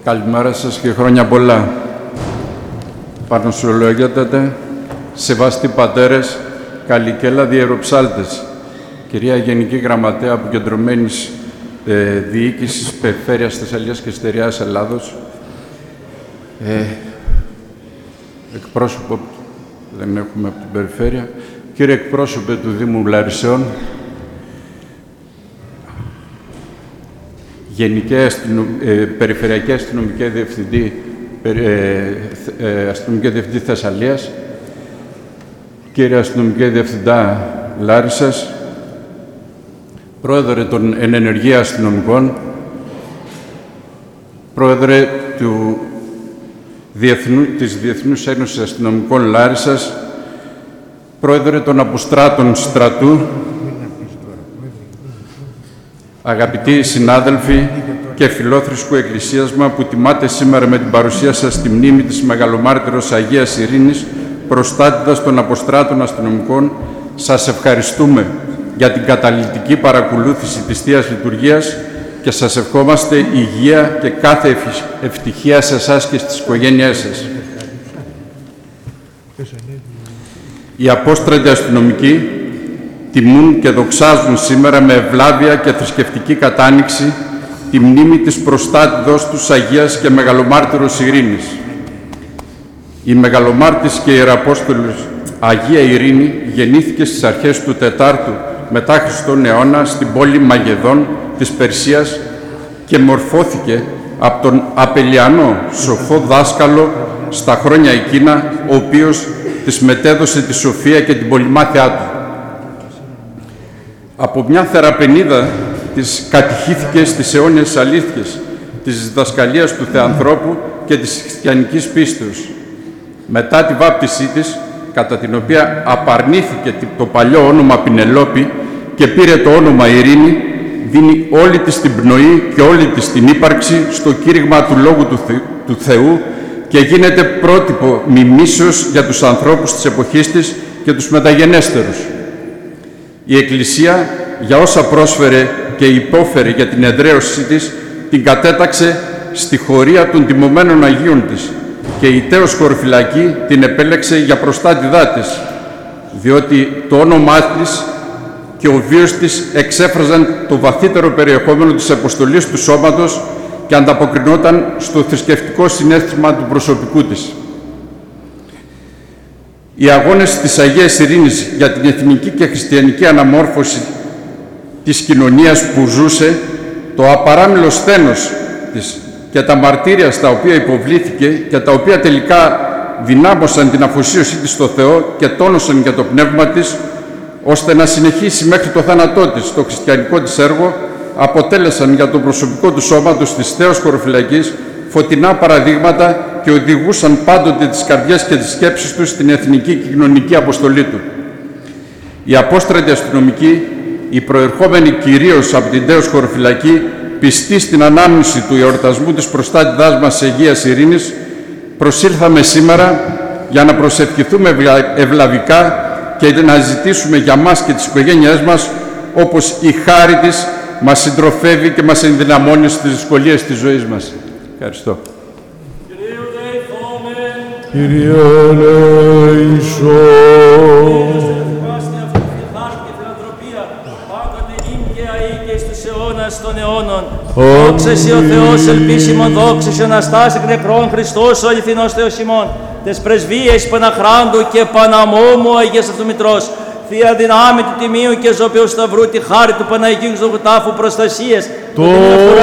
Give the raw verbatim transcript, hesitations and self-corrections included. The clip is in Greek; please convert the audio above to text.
Καλημέρα σας και χρόνια πολλά. Παρνοσιολογιότατε, σεβαστοί πατέρες, καλικέλαδοι ιεροψάλτες, κυρία Γενική Γραμματέα Αποκεντρωμένης ε, Διοίκησης Περιφέρειας Θεσσαλίας και Στεριάς Ελλάδος, ε, εκπρόσωπο, δεν έχουμε από την Περιφέρεια, κύριε εκπρόσωπε του Δήμου Λαρισαίων, Γενική αστυνομ... ε, Περιφερειακή Αστυνομική Διευθυντή, ε, ε, Αστυνομική Διευθυντή Θεσσαλίας, κύριε Αστυνομική Διευθυντά Λάρισσας, Πρόεδρε των Ενενεργεία Αστυνομικών, Πρόεδρε του Διεθνού... της Διεθνούς Ένωσης Αστυνομικών Λάρισσας, Πρόεδρε των Αποστράτων Στρατού, αγαπητοί συνάδελφοι και φιλόθρησκου εκκλησίασμα που τιμάτε σήμερα με την παρουσία σας στη μνήμη της Μεγαλομάρτυρος Αγίας Ειρήνης, προστάτηδας των Αποστράτων Αστυνομικών, σας ευχαριστούμε για την καταλυτική παρακολούθηση της Θείας Λειτουργίας και σας ευχόμαστε υγεία και κάθε ευτυχία σε εσάς και στις οικογένειές σας. Οι Απόστρατοι Αστυνομικοί τιμούν και δοξάζουν σήμερα με ευλάβεια και θρησκευτική κατάνοιξη τη μνήμη της προστάτηδος τους Αγίας και Μεγαλομάρτυρος Ειρήνης. Η Μεγαλομάρτης και Ιεραπόστολος Αγία Ειρήνη γεννήθηκε στις αρχές του τετάρτου μετά Χριστόν αιώνα στην πόλη Μαγεδών της Περσίας και μορφώθηκε από τον Απελιανό σοφό δάσκαλο στα χρόνια εκείνα, ο οποίος της μετέδωσε τη σοφία και την πολυμάθειά του. Από μια θεραπενίδα της κατηχήθηκε στις αιώνιες αλήθειες της διδασκαλίας του Θεανθρώπου και της χριστιανικής πίστεως. Μετά τη βάπτισή της, κατά την οποία απαρνήθηκε το παλιό όνομα Πινελόπη και πήρε το όνομα Ειρήνη, δίνει όλη της την πνοή και όλη της την ύπαρξη στο κήρυγμα του Λόγου του, Θε, του Θεού και γίνεται πρότυπο μιμήσεως για τους ανθρώπους της εποχής της και τους μεταγενέστερους. Η Εκκλησία, για όσα πρόσφερε και υπόφερε για την εδραίωσή της, την κατέταξε στη χωρία των τιμωμένων Αγίων της και η τέος χωροφυλακή την επέλεξε για προστάτηδά της, διότι το όνομά της και ο βίος της εξέφραζαν το βαθύτερο περιεχόμενο της αποστολής του σώματος και ανταποκρινόταν στο θρησκευτικό συναίσθημα του προσωπικού της. Οι αγώνες της Αγίας Ειρήνης για την εθνική και χριστιανική αναμόρφωση της κοινωνίας που ζούσε, το απαράμιλο σθένος της και τα μαρτύρια στα οποία υποβλήθηκε και τα οποία τελικά δυνάμωσαν την αφοσίωσή της στο Θεό και τόνωσαν για το πνεύμα της, ώστε να συνεχίσει μέχρι το θάνατό της το χριστιανικό της έργο, αποτέλεσαν για το προσωπικό του σώματος της Θέος Χωροφυλακής φωτεινά παραδείγματα και οδηγούσαν πάντοτε τις καρδιές και τις σκέψεις τους στην εθνική και κοινωνική αποστολή του. Οι Απόστρατοι Αστυνομικοί, οι προερχόμενοι κυρίως από την Τέος Χωροφυλακή, πιστοί στην ανάμνηση του εορτασμού της προστάτηδάς μας Αγίας Ειρήνης, προσήλθαμε σήμερα για να προσευχηθούμε ευλαβικά και να ζητήσουμε για μας και τις οικογένειές μας, όπως η χάρη της μας συντροφεύει και μας ενδυναμώνει στις δυσκολίες της ζωής μας. Ευχαριστώ. Kyrie eleison. Των αιώνων. Δόξα εσύ ο Θεός, ελπίσιμον, δόξα εσύ ο Αναστάς εκ νεκρών, Χριστός ο αληθινός Θεός ημών, τες πρεσβείες Παναχράντου και Παναμόμου Αγίας Αυτομητρός, Θεία δυνάμει του Τιμίου και Ζωπαίου Σταυρού, τη χάρη του Παναγίου Ζωγουτάφου προστασίες, Το